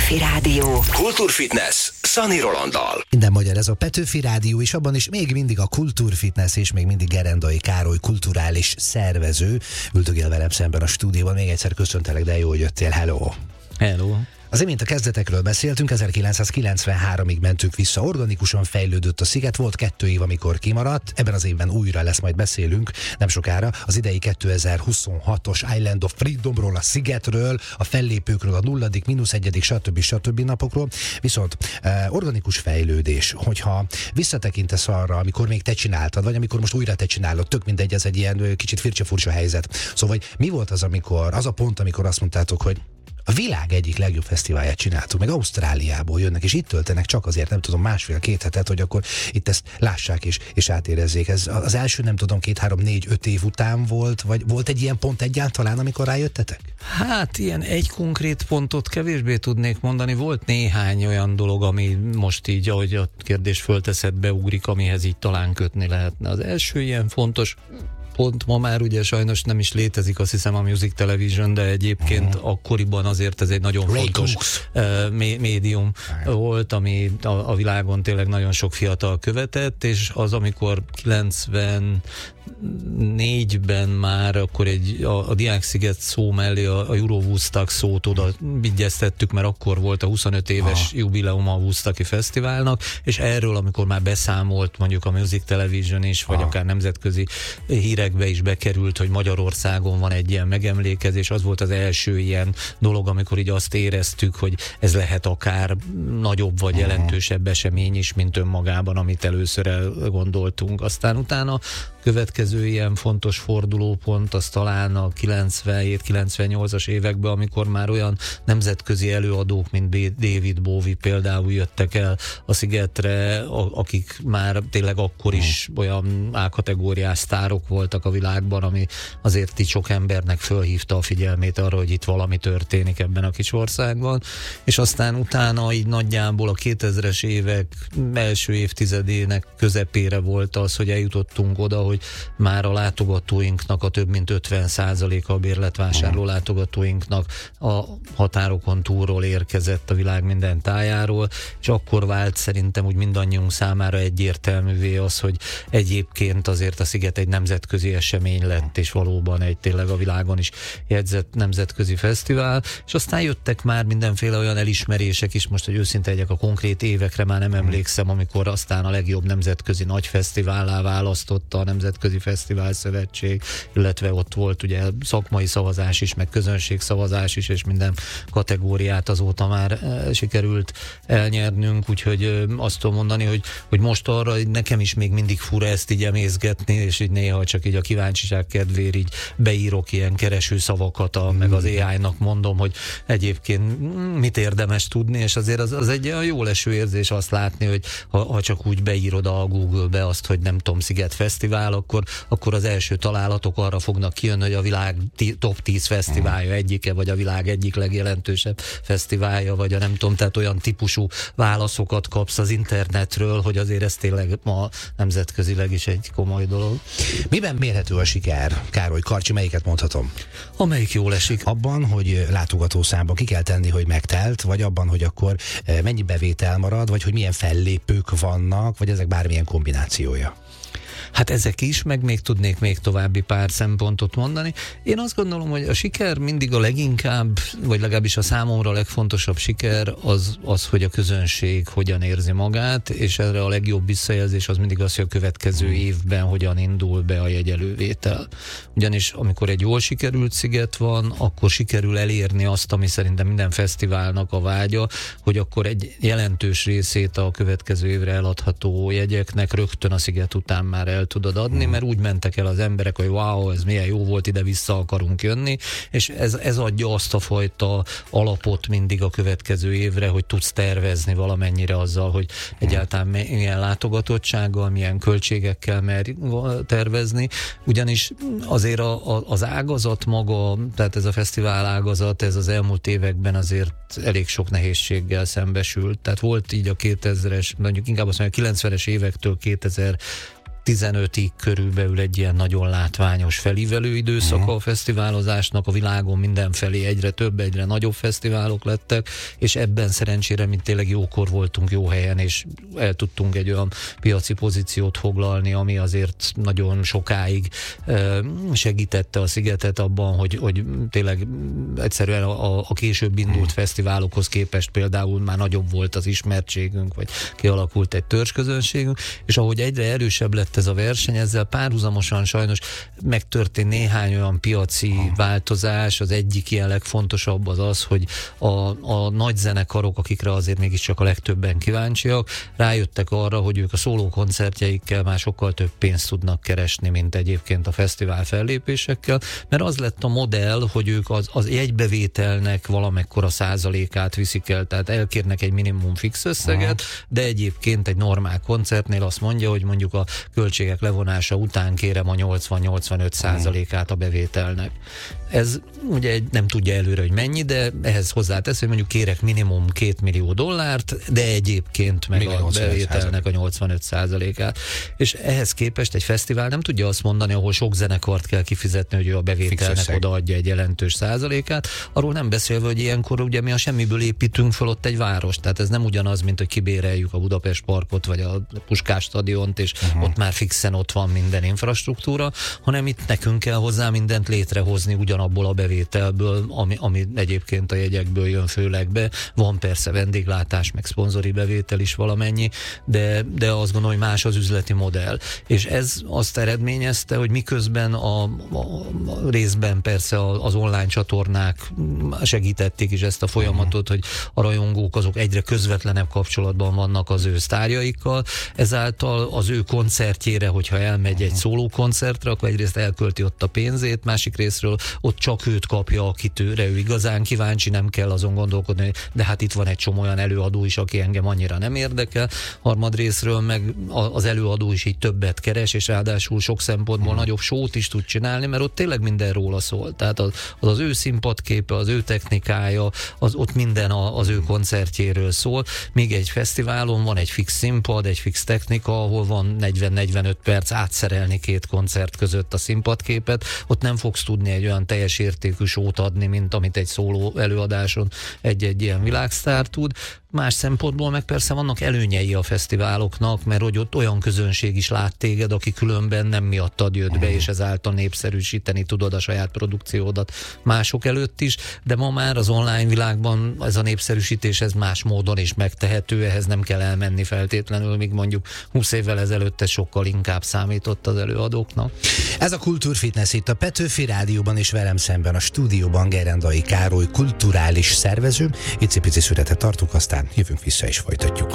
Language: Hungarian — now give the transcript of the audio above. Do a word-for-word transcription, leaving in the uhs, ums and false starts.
Petőfi Rádió. Kultúrfitness Szani Rolanddal. Minden magyar, ez a Petőfi Rádió, és abban is még mindig a Kultúrfitness, és még mindig Gerendai Károly kulturális szervező. Üldögél velem szemben a stúdióban. Még egyszer köszöntelek, de jó, hogy jöttél. Hello! Hello! Az imént a kezdetekről beszéltünk, ezerkilencszázkilencvenháromig mentünk vissza, organikusan fejlődött a sziget, volt kettő év, amikor kimaradt, ebben az évben újra lesz, majd beszélünk nem sokára, az idei kétezer-huszonhatos Island of Freedomról, a szigetről, a fellépőkről, a nulladik, mínusz egyedik, stb. stb. Napokról, viszont eh, organikus fejlődés, hogyha visszatekintesz arra, amikor még te csináltad, vagy amikor most újra te csinálod, tök mindegy, ez egy ilyen kicsit furcsa-furcsa helyzet. Szóval mi volt az, amikor, az a pont, amikor azt mondtátok, hogy a világ egyik legjobb fesztiválját csináltuk, meg Ausztráliából jönnek, és itt töltenek csak azért, nem tudom, másfél-két hetet, hogy akkor itt ezt lássák és, és átérezzék. Ez az első, nem tudom, két, három, négy, öt év után volt, vagy volt egy ilyen pont egyáltalán, amikor rájöttetek? Hát ilyen egy konkrét pontot kevésbé tudnék mondani. Volt néhány olyan dolog, ami most így, ahogy a kérdés fölteszed, beugrik, amihez így talán kötni lehetne. Az első ilyen fontos pont ma már ugye sajnos nem is létezik, azt hiszem, a Music Television, de egyébként uh-huh. akkoriban azért ez egy nagyon Ray fontos uh, mé- médium uh-huh. volt, ami a, a világon tényleg nagyon sok fiatal követett, és az, amikor kilencvennégyben már akkor egy, a, a Diáksziget szó mellé a, a Euro Woodstock szót oda vigyeztettük, mert akkor volt a huszonöt éves uh-huh. jubileuma a Woodstocki Fesztiválnak, és erről, amikor már beszámolt mondjuk a Music Television is, vagy uh-huh. akár nemzetközi hírek be is bekerült, hogy Magyarországon van egy ilyen megemlékezés, az volt az első ilyen dolog, amikor így azt éreztük, hogy ez lehet akár nagyobb vagy jelentősebb esemény is, mint önmagában, amit először elgondoltunk. Aztán utána következő ilyen fontos fordulópont az talán a kilencvenhét kilencvennyolcas években, amikor már olyan nemzetközi előadók, mint David Bowie például jöttek el a szigetre, akik már tényleg akkor is olyan A-kategóriás sztárok voltak a világban, ami azért így sok embernek fölhívta a figyelmét arra, hogy itt valami történik ebben a kis országban, és aztán utána így nagyjából a kétezres évek első évtizedének közepére volt az, hogy eljutottunk oda, hogy már a látogatóinknak a több mint ötven százaléka, a bérletvásárló látogatóinknak a határokon túlról érkezett a világ minden tájáról, és akkor vált szerintem úgy mindannyiunk számára egyértelművé az, hogy egyébként azért a sziget egy nemzetközi esemény lett, és valóban egy tényleg a világon is jegyzett nemzetközi fesztivál, és aztán jöttek már mindenféle olyan elismerések is, most, hogy őszinte legyek, a konkrét évekre már nem emlékszem, amikor aztán a legjobb nemzetközi nagy fesztivállá választotta a Nemzetközi Fesztivál Szövetség, illetve ott volt ugye szakmai szavazás is, meg közönségszavazás is, és minden kategóriát azóta már e, sikerült elnyernünk, úgyhogy e, azt tudom mondani, hogy, hogy most arra nekem is még mindig fura ezt így emészgetni, és így néha csak így a kíváncsiság kedvéért így beírok ilyen kereső szavakat, a, meg az á í-nak mondom, hogy egyébként mit érdemes tudni, és azért az, az egy olyan jó leső érzés azt látni, hogy ha, ha csak úgy beírod a Google-be azt, hogy nem tudom, Sziget Fesztivál, akkor, akkor az első találatok arra fognak kijönni, hogy a világ tí, top tíz fesztiválja egyike, vagy a világ egyik legjelentősebb fesztiválja, vagy a nem tudom, tehát olyan típusú válaszokat kapsz az internetről, hogy azért ez tényleg ma nemzetközileg is egy komoly dolog. Miben mérhető a siker? Károly, Karcsi, melyiket mondhatom? Amelyik jól esik. Abban, hogy látogatószámba ki kell tenni, hogy megtelt, vagy abban, hogy akkor mennyi bevétel marad, vagy hogy milyen fellépők vannak, vagy ezek bármilyen kombinációja? Hát ezek is, meg még tudnék még további pár szempontot mondani. Én azt gondolom, hogy a siker mindig a leginkább, vagy legalábbis a számomra a legfontosabb siker az, az, hogy a közönség hogyan érzi magát, és erre a legjobb visszajelzés az mindig az, hogy a következő évben hogyan indul be a jegyelővétel. Ugyanis amikor egy jól sikerült sziget van, akkor sikerül elérni azt, ami szerintem minden fesztiválnak a vágya, hogy akkor egy jelentős részét a következő évre eladható jegyeknek rögtön a sziget után már el tudod adni, mert úgy mentek el az emberek, hogy wow, ez milyen jó volt, ide vissza akarunk jönni, és ez, ez adja azt a fajta alapot mindig a következő évre, hogy tudsz tervezni valamennyire azzal, hogy egyáltalán milyen látogatottsággal, milyen költségekkel mer tervezni, ugyanis azért a, a, az ágazat maga, tehát ez a fesztivál ágazat, ez az elmúlt években azért elég sok nehézséggel szembesült, tehát volt így a kétezres, mondjuk inkább azt mondja, a kilencvenes évektől kétezer tizenötig körülbelül egy ilyen nagyon látványos felívelő időszaka uh-huh. a fesztiválozásnak, a világon mindenfelé egyre több, egyre nagyobb fesztiválok lettek, és ebben szerencsére, mint tényleg jókor voltunk jó helyen, és el tudtunk egy olyan piaci pozíciót foglalni, ami azért nagyon sokáig segítette a Szigetet abban, hogy, hogy tényleg egyszerűen a, a később indult fesztiválokhoz képest például már nagyobb volt az ismertségünk, vagy kialakult egy törzsközönségünk, és ahogy egyre erősebb lett ez a verseny, ezzel párhuzamosan sajnos megtörtént néhány olyan piaci változás. Az egyik ilyen legfontosabb az az, hogy a, a nagy zenekarok, akikre azért mégiscsak a legtöbben kíváncsiak, rájöttek arra, hogy ők a szóló koncertjeikkel már sokkal több pénzt tudnak keresni, mint egyébként a fesztivál fellépésekkel, mert az lett a modell, hogy ők az, az jegybevételnek valamekkora százalékát viszik el, tehát elkérnek egy minimum fix összeget, de egyébként egy normál koncertnél azt mondja, hogy mondjuk a költségek levonása után kérem a nyolcvan-nyolcvanöt százalékát a bevételnek. Ez ugye nem tudja előre, hogy mennyi, de ehhez hozzátesz, hogy mondjuk kérek minimum két millió dollárt, de egyébként meg a bevételnek a nyolcvanöt százalékát. És ehhez képest egy fesztivál nem tudja azt mondani, ahol sok zenekart kell kifizetni, hogy ő a bevételnek odaadja egy jelentős százalékát. Arról nem beszélve, hogy ilyenkor ugye mi a semmiből építünk fel ott egy várost. Tehát ez nem ugyanaz, mint hogy kibéreljük a Budapest Parkot, vagy a Puskás stadiont, és uh-huh. ott már fixen ott van minden infrastruktúra, hanem itt nekünk kell hozzá mindent létrehozni ugyanabból a bevételből, ami, ami egyébként a jegyekből jön főleg be. Van persze vendéglátás, meg szponzori bevétel is valamennyi, de, de azt gondolom, hogy más az üzleti modell. És ez azt eredményezte, hogy miközben a, a, a részben persze az online csatornák segítették is ezt a folyamatot, hogy a rajongók azok egyre közvetlenebb kapcsolatban vannak az ő sztárjaikkal, ezáltal az ő koncertjére, hogyha elmegy egy szóló koncertre, akkor egyrészt elkölti ott a pénzét, másik részről ott csak őt kapja, akit őre ő igazán kíváncsi, nem kell azon gondolkodni, de hát itt van egy csomó olyan előadó is, aki engem annyira nem érdekel. Harmadrészről meg az előadó is így többet keres, és ráadásul sok szempontból hmm. nagyobb sót is tud csinálni, mert ott tényleg minden róla szól. Tehát az az, az ő színpadképe, az ő technikája, az ott minden a, az ő koncertjéről szól. Még egy fesztiválon van egy fix színpad, egy fix technika, ahol van negyven-negyvenöt perc átszerelni két koncert között a színpadképet. Ott nem fogsz tudni egy olyan teljes értékű sót adni, mint amit egy szóló előadáson egy-egy ilyen világsztár tud. Más szempontból meg persze vannak előnyei a fesztiváloknak, mert hogy ott olyan közönség is lát téged, aki különben nem miattad jött be, és ezáltal népszerűsíteni tudod a saját produkciódat mások előtt is, de ma már az online világban ez a népszerűsítés ez más módon is megtehető, ehhez nem kell elmenni feltétlenül, míg mondjuk húsz évvel ezelőtt ez sokkal inkább számított az előadóknak. Ez a Kultúrfitness itt a Petőfi Rádióban, és velem szemben a stúdióban Gerendai Károly kulturális szervező. Icipici szünetet tartunk, aztán jövünk vissza és folytatjuk.